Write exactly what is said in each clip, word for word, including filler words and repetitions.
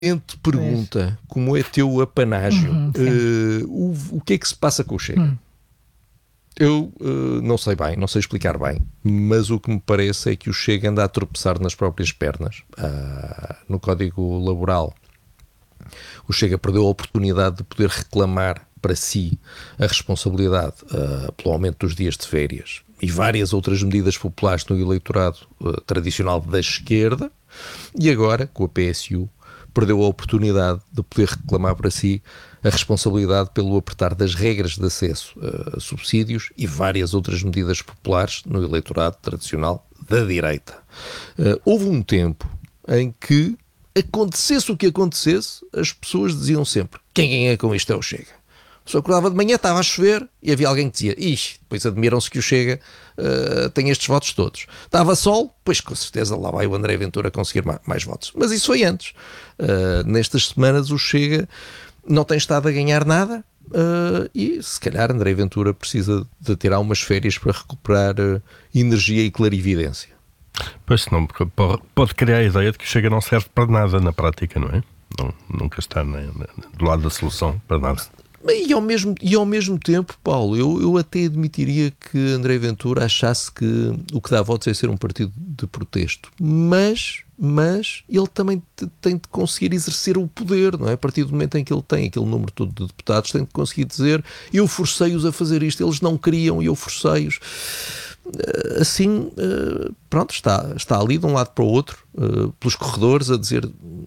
Excelente pergunta. Como é teu apanágio? Uhum, uh, o, o que é que se passa com o Chega? Hum. Eu uh, não sei bem, não sei explicar bem, mas o que me parece é que o Chega anda a tropeçar nas próprias pernas. Uh, no Código Laboral, o Chega perdeu a oportunidade de poder reclamar para si a responsabilidade uh, pelo aumento dos dias de férias e várias outras medidas populares no eleitorado uh, tradicional da esquerda, e agora, com a P S U, perdeu a oportunidade de poder reclamar para si a responsabilidade pelo apertar das regras de acesso a subsídios e várias outras medidas populares no eleitorado tradicional da direita. Uh, houve um tempo em que, acontecesse o que acontecesse, as pessoas diziam sempre: quem ganha com isto é o Chega. A pessoa acordava de manhã, estava a chover e havia alguém que dizia: ixi, depois admiram-se que o Chega uh, tem estes votos todos. Estava sol, pois com certeza lá vai o André Ventura conseguir mais, mais votos. Mas isso foi antes. Uh, nestas semanas o Chega não tem estado a ganhar nada uh, e se calhar André Ventura precisa de ter algumas férias para recuperar uh, energia e clarividência. Pois não, pode criar a ideia de que o Chega não serve para nada na prática, não é? Não, nunca está nem, nem, do lado da solução para nada. E ao mesmo, e ao mesmo tempo, Paulo, eu, eu até admitiria que André Ventura achasse que o que dá votos é ser um partido de protesto. Mas, mas ele também tem de conseguir exercer o poder, não é? A partir do momento em que ele tem aquele número todo de deputados, tem de conseguir dizer: eu forcei-os a fazer isto, eles não queriam e eu forcei-os. Assim, pronto, está, está ali de um lado para o outro, pelos corredores, a dizer: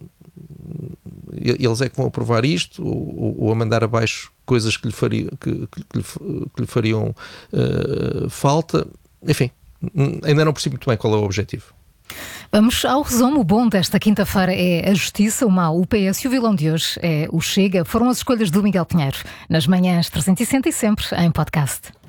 eles é que vão aprovar isto, ou, ou a mandar abaixo coisas que lhe, faria, que, que, que lhe, que lhe fariam uh, falta. Enfim, ainda não percebo muito bem qual é o objetivo. Vamos ao resumo. O bom desta quinta-feira é a justiça, o mau o P S e o vilão de hoje é o Chega. Foram as escolhas do Miguel Pinheiro. Nas manhãs trezentos e sessenta e sempre em podcast.